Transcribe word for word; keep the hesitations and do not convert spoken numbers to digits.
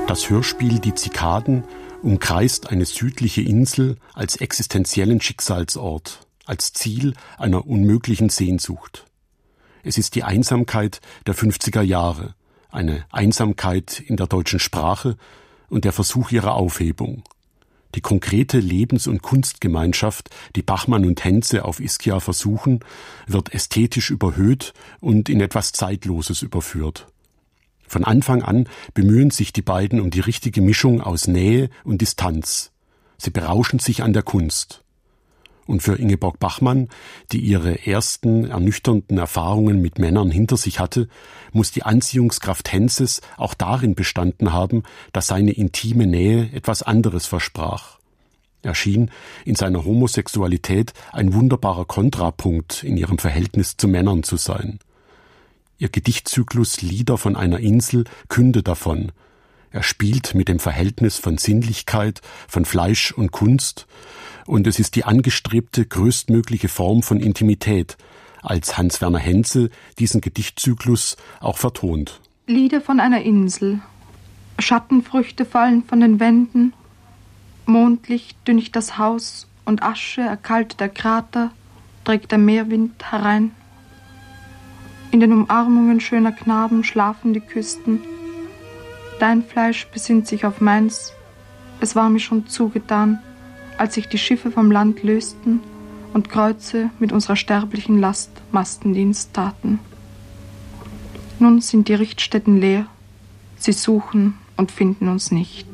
Das Hörspiel Die Zikaden umkreist eine südliche Insel als existenziellen Schicksalsort, als Ziel einer unmöglichen Sehnsucht. Es ist die Einsamkeit der fünfziger Jahre, eine Einsamkeit in der deutschen Sprache und der Versuch ihrer Aufhebung. Die konkrete Lebens- und Kunstgemeinschaft, die Bachmann und Henze auf Ischia versuchen, wird ästhetisch überhöht und in etwas Zeitloses überführt. Von Anfang an bemühen sich die beiden um die richtige Mischung aus Nähe und Distanz. Sie berauschen sich an der Kunst. Und für Ingeborg Bachmann, die ihre ersten ernüchternden Erfahrungen mit Männern hinter sich hatte, muss die Anziehungskraft Henzes auch darin bestanden haben, dass seine intime Nähe etwas anderes versprach. Er schien in seiner Homosexualität ein wunderbarer Kontrapunkt in ihrem Verhältnis zu Männern zu sein. Ihr Gedichtzyklus Lieder von einer Insel künde davon. Er spielt mit dem Verhältnis von Sinnlichkeit, von Fleisch und Kunst, und es ist die angestrebte größtmögliche Form von Intimität, als Hans-Werner Henze diesen Gedichtzyklus auch vertont. Lieder von einer Insel. Schattenfrüchte fallen von den Wänden, Mondlicht düncht das Haus und Asche erkaltet der Krater, trägt der Meerwind herein. In den Umarmungen schöner Knaben schlafen die Küsten. Dein Fleisch besinnt sich auf meins. Es war mir schon zugetan, als sich die Schiffe vom Land lösten und Kreuze mit unserer sterblichen Last Mastendienst taten. Nun sind die Richtstätten leer. Sie suchen und finden uns nicht.